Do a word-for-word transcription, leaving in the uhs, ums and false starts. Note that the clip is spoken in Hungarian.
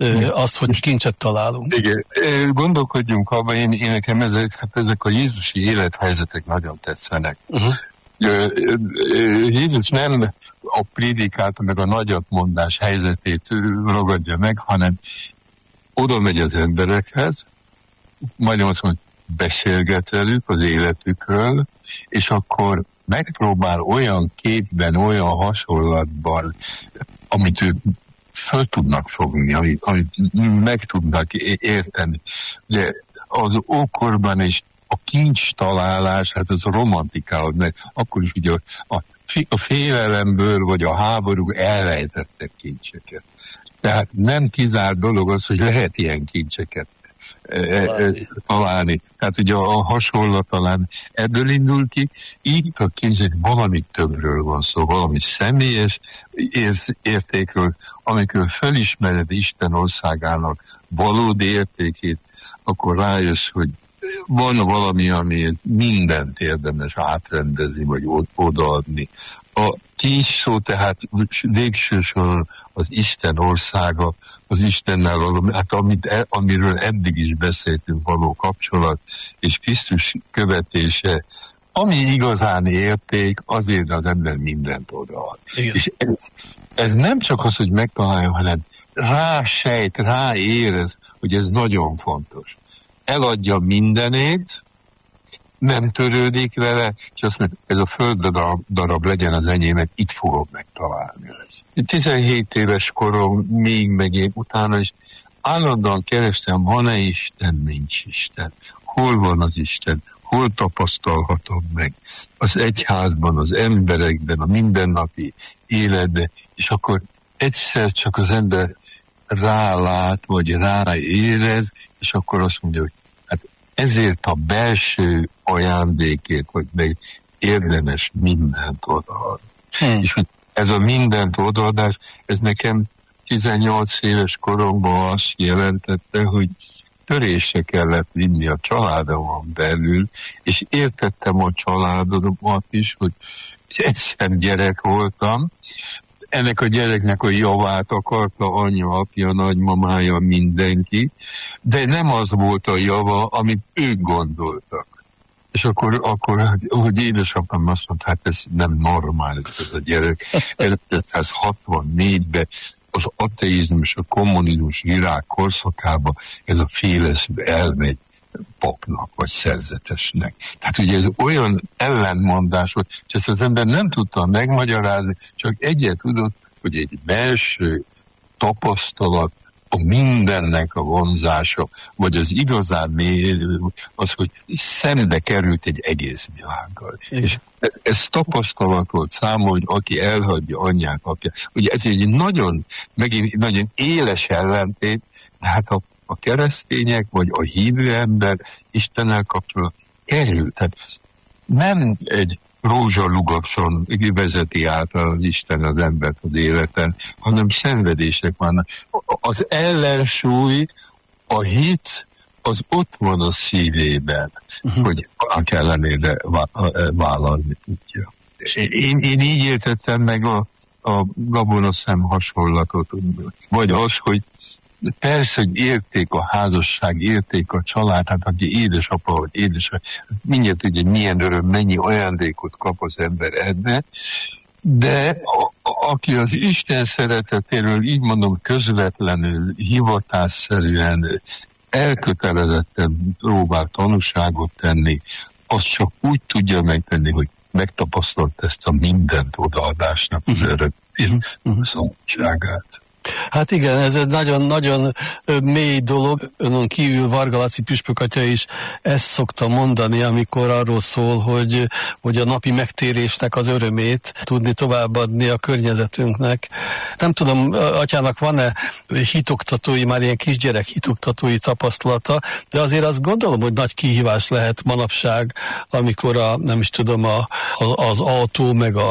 azt, hogy kincset találunk. Igen, gondolkodjunk abban, én, én nekem ezek, hát ezek a jézusi élethelyzetek nagyon tetszenek. Uh-huh. Jézus nem a prédikát, meg a nagyatmondás helyzetét ragadja meg, hanem oda megy az emberekhez, majdnem azt mondja, beszélget velük az életükről, és akkor megpróbál olyan képben, olyan hasonlatban, amit ők föl tudnak fogni, amit, amit meg tudnak érteni. Ugye az ókorban is a kincs találás, hát az a romantikához, mert akkor is ugye a, a félelemből vagy a háború elrejtettek kincseket. Tehát nem kizárt dolog az, hogy lehet ilyen kincseket találni. találni. Tehát ugye a hasonlat talán ebből indul ki, így a kincsek valami többről van szó, valami személyes értékről, amikor felismered Isten országának valódi értékét, akkor rájössz, hogy van valami, ami mindent érdemes átrendezni, vagy odaadni. A kincs szó tehát végső soron az Isten országa, az Istennel való, hát amit, amiről eddig is beszéltünk, való kapcsolat, és Krisztus követése, ami igazán érték, azért az ember mindent odaad. Igen. És ez, ez nem csak az, hogy megtalálja, hanem rásejt, ráérez, hogy ez nagyon fontos. Eladja mindenét, nem törődik vele, és azt mondja, ez a földdarab darab legyen az enyémet, itt fogom megtalálni. tizenhét éves korom, még meg én utána is állandóan kerestem, van-e Isten, nincs Isten. Hol van az Isten? Hol tapasztalhatom meg? Az egyházban, az emberekben, a mindennapi életben, és akkor egyszer csak az ember rálát, vagy ráérez, és akkor azt mondja, hogy hát ezért a belső ajándékét, vagy meg érdemes mindent odaadni. Hmm. És hogy ez a mindent odaadás, ez nekem tizennyolc éves koromban azt jelentette, hogy törésre kellett vinni a családomon belül, és értettem a családomat is, hogy egyszer gyerek voltam, ennek a gyereknek a javát akarta anyja, apja, nagymamája, mindenki, de nem az volt a java, amit ők gondoltak. És akkor, akkor hogy édesapám azt mondta, hát ez nem normális ez a gyerek. ezerkilencszázhatvannégyben az ateizmus, a kommunizmus virág korszakában ez a féles elmegy papnak vagy szerzetesnek. Tehát ugye ez olyan ellentmondás volt, és ezt az ember nem tudta megmagyarázni, csak egyet tudott, hogy egy belső tapasztalat, a mindennek a vonzása, vagy az igazán mély, az, hogy szembe került egy egész világgal. Igen. És ez tapasztalat volt számomra, hogy aki elhagyja anyját, apja. Ugye ez egy nagyon, megint nagyon éles ellentét, de hát a, a keresztények, vagy a hívő ember Istennel kapcsolatban kerül. Tehát nem egy rózsalugacson vezeti át az Isten az embert az életen, hanem szenvedések vannak. Az ellensúly, a hit, az ott van a szívében, uh-huh. hogy annak ellenére vállalni tudja. Én, én így értettem meg a, a gabonaszem hasonlatot, vagy az, hogy persze, hogy érték a házasság, érték a család, hát aki édesapa vagy édesapa, mindjárt tudja, milyen öröm, mennyi ajándékot kap az ember ebbe, de a, a, aki az Isten szeretetéről, így mondom, közvetlenül, hivatásszerűen, elkötelezetten próbál tanúságot tenni, az csak úgy tudja megtenni, hogy megtapasztalt ezt a mindent odaadásnak az örök és szabadságát. Hát igen, ez egy nagyon-nagyon mély dolog. Önön kívül Varga Laci püspök atya is ezt szokta mondani, amikor arról szól, hogy, hogy a napi megtérésnek az örömét tudni továbbadni a környezetünknek. Nem tudom, atyának van-e hitoktatói, már ilyen kisgyerek hitoktatói tapasztalata, de azért azt gondolom, hogy nagy kihívás lehet manapság, amikor a, nem is tudom, a, a, az autó meg a